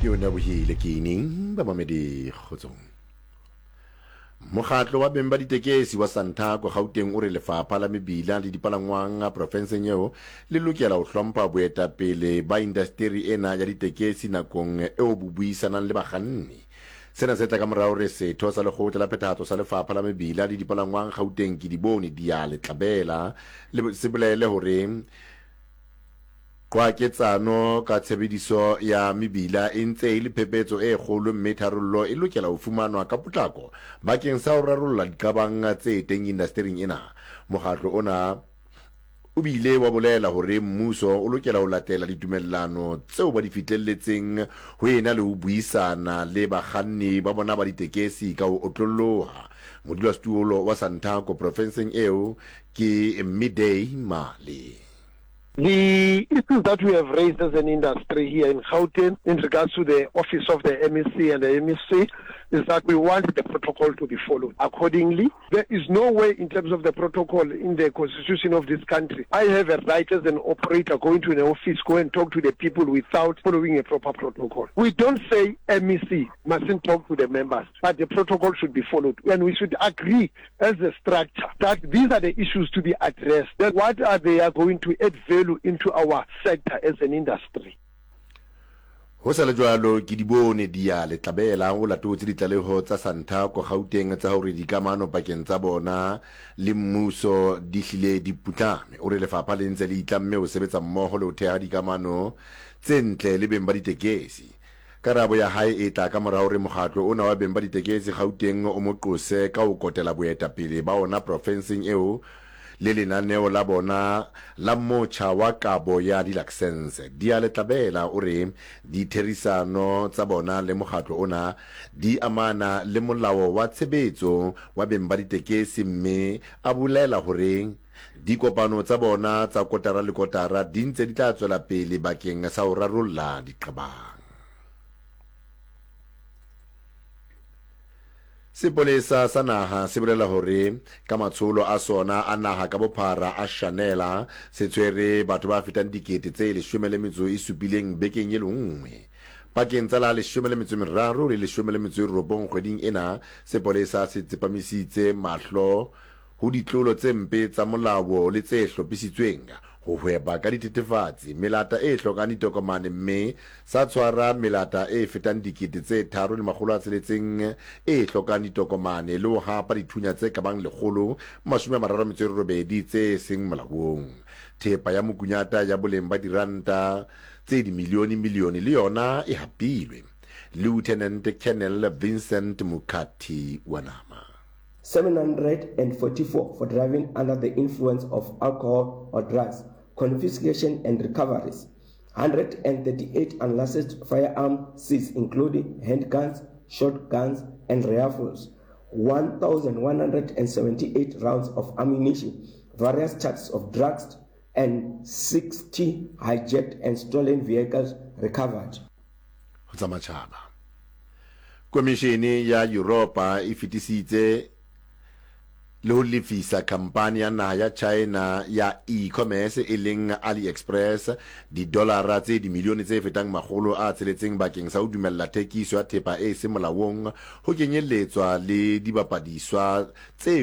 yona bohile ke ning ba mamedi kgotsong. Mokgatlo wa beng ba ditekesi wa Santaco Gauteng o re lefapha la mebila le dipalangwang profenseng eo le lokela ho hlompha boetapele ba industry ena ya ditekesi nakong eo bo buisanang le bakganni. Sena se tla ka morao re setho sa lekgotla la phethahatso sa lefapha la mebila le dipalangwang Gauteng ke di bone di a le tlabela le se bolele hore kwaketsano ka tshebediso ya mebila e ntse e le phepetso e kgolo mme tharollo e lokela ho fumanwa ka potlako bakeng sa ho rarolla diqabang tse teng industry ena. Mokgatlo ona o bile wa bolela hore mmuso o lokela ho latela ditumellano tseo ba di fihlelletseng ho ena le ho buisana le bakganni ba bona ba ditekesi ka ho otlolloha. Modulasetulo wa Santaco profenseng eo ke Midday Mali. The issues that we have raised as an industry here in Gauteng in regards to the office of the MEC and the MEC is that we want the protocol to be followed accordingly. There is no way in terms of the protocol in the constitution of this country. I have a right as an operator going to an office, go and talk to the people without following a proper protocol. We don't say MEC mustn't talk to the members, but the protocol should be followed. And we should agree as a structure that these are the issues to be addressed. That what are they are going to add value into our sector as an industry. Ho sa le jwalo ke di bone di a le tlabela ho latotse ditlaleho tsa Santaco Gauteng tsa hore dikamano pakeng tsa bona le mmuso di hlile di putlame. O re lefapha le ntse le itlamme ho sebetsa mmoho le ho theha dikamano tse ntle le beng ba ditekesi. Karabo ya hae e tla ka morao re mokgatlo ona wa beng ba ditekesi Gauteng o moqose ka ho kotela boetapele ba ona profenseng eo le lenaneo la bona la motjha wa kabo ya di-license di a le tlabela o re ditherisano tsa bona le mokgatlo ona di amana le molao wa tshebetso wa beng ba ditekesi mme a bolela hore dikopano tsa bona tsa kotara le kotara di ntse di tla tswela pele bakeng sa ho rarolla diqabang. Sepolesa sa naha se bolela hore ka matsholo a sona a naha ka bophara a Shanela se tshwere batho ba fetang dikete tse 17 bekeng e lengwe. Pakeng tsa la 13 le 19 kgweding ena sepolesa se tsepamisitse mahlo ho ditlolo tse mpe tsa molao le tse hlophisitsweng ho hweba ka ditetefatsi melata e hlokang ditokomane mme sa tshwara melata e fetang dikete tse 3,600 e hlokang ditokomane le ho hapa dithunya tse kabang 138 tse seng molaong. Thepa ya mokunyata ya boleng ba diranta tse dimilione le yona e hapilwe. Lieutenant Colonel Vincent Mukati Wanama. 744 for driving under the influence of alcohol or drugs, confiscation and recoveries. 138 unlicensed firearms seized, including handguns, shotguns, and rifles. 1,178 rounds of ammunition, various charges of drugs, and 60 hijacked and stolen vehicles recovered. Komishene ya Europa ifitisitse le ho lefisa kampani ya naha ya China ya e-commerce e leng AliExpress di-dollara tse dimilione tse fetang 100 bakeng sa ho dumella thekiso ya thepa e se molaong ho kenyelletswa le dibapadiswa tse